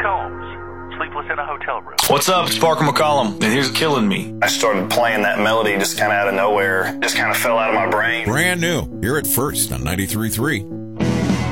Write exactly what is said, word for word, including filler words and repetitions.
Combs, sleepless in a hotel room. What's up? It's Parker McCollum, and here's Killing Me. I started playing that melody just kind of out of nowhere, just kind of fell out of my brain. Brand new, here at First on ninety-three point three.